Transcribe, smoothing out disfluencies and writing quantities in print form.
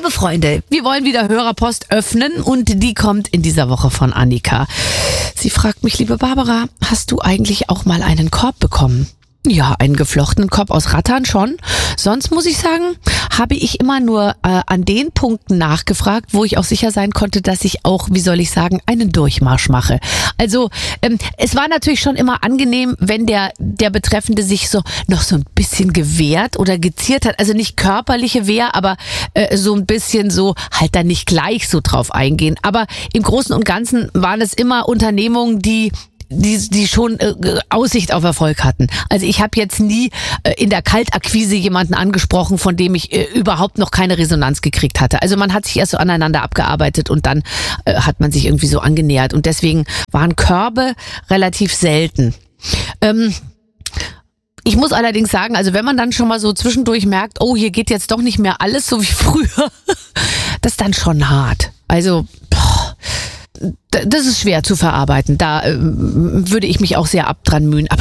Liebe Freunde, wir wollen wieder Hörerpost öffnen und die kommt in dieser Woche von Annika. Sie fragt mich, liebe Barbara, hast du eigentlich auch mal einen Korb bekommen? Ja, einen geflochtenen Korb aus Rattan schon. Sonst muss ich sagen, habe ich immer nur an den Punkten nachgefragt, wo ich auch sicher sein konnte, dass ich auch, wie soll ich sagen, einen Durchmarsch mache. Also es war natürlich schon immer angenehm, wenn der Betreffende sich so noch so ein bisschen gewehrt oder geziert hat. Also nicht körperliche Wehr, aber so ein bisschen so halt dann nicht gleich so drauf eingehen. Aber im Großen und Ganzen waren es immer Unternehmungen, die schon Aussicht auf Erfolg hatten. Also ich habe jetzt nie in der Kaltakquise jemanden angesprochen, von dem ich überhaupt noch keine Resonanz gekriegt hatte. Also man hat sich erst so aneinander abgearbeitet und dann hat man sich irgendwie so angenähert. Und deswegen waren Körbe relativ selten. Ich muss allerdings sagen, also wenn man dann schon mal so zwischendurch merkt, oh, hier geht jetzt doch nicht mehr alles so wie früher, das ist dann schon hart. Also das ist schwer zu verarbeiten. Da würde ich mich auch sehr dran mühen. Aber